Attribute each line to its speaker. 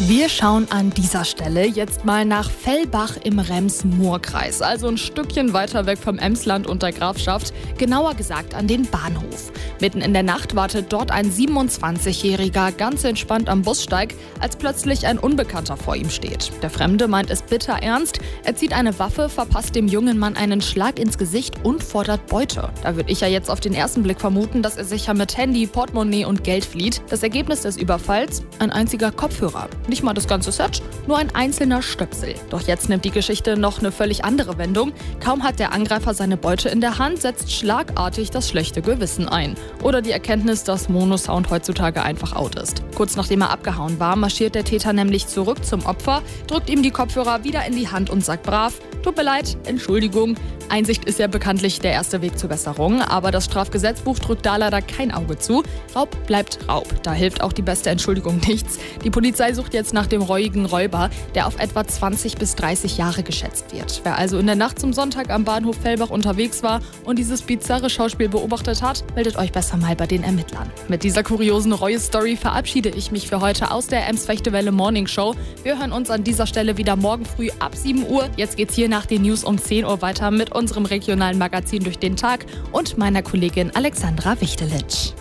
Speaker 1: Wir schauen an dieser Stelle jetzt mal nach Fellbach im Rems-Murr-Kreis, also ein Stückchen weiter weg vom Emsland und der Grafschaft, genauer gesagt an den Bahnhof. Mitten in der Nacht wartet dort ein 27-Jähriger ganz entspannt am Bussteig, als plötzlich ein Unbekannter vor ihm steht. Der Fremde meint es bitter ernst, er zieht eine Waffe, verpasst dem jungen Mann einen Schlag ins Gesicht und fordert Beute. Da würde ich ja jetzt auf den ersten Blick vermuten, dass er sicher mit Handy, Portemonnaie und Geld flieht. Das Ergebnis des Überfalls? Ein einziger Kopfhörer. Nicht mal das ganze Set, nur ein einzelner Stöpsel. Doch jetzt nimmt die Geschichte noch eine völlig andere Wendung. Kaum hat der Angreifer seine Beute in der Hand, setzt schlagartig das schlechte Gewissen ein. Oder die Erkenntnis, dass Monosound heutzutage einfach out ist. Kurz nachdem er abgehauen war, marschiert der Täter nämlich zurück zum Opfer, drückt ihm die Kopfhörer wieder in die Hand und sagt brav: Tut mir leid, Entschuldigung. Einsicht ist ja bekanntlich der erste Weg zur Besserung, aber das Strafgesetzbuch drückt da leider kein Auge zu. Raub bleibt Raub. Da hilft auch die beste Entschuldigung nichts. Die Polizei sucht jetzt nach dem reuigen Räuber, der auf etwa 20 bis 30 Jahre geschätzt wird. Wer also in der Nacht zum Sonntag am Bahnhof Fellbach unterwegs war und dieses bizarre Schauspiel beobachtet hat, meldet euch besser mal bei den Ermittlern. Mit dieser kuriosen Reue-Story verabschiede ich mich für heute aus der Ems-Fechtewelle Morning Show. Wir hören uns an dieser Stelle wieder morgen früh ab 7 Uhr. Jetzt geht's hier nach den News um 10 Uhr weiter mit unserem regionalen Magazin durch den Tag und meiner Kollegin Alexandra Wichtelitsch.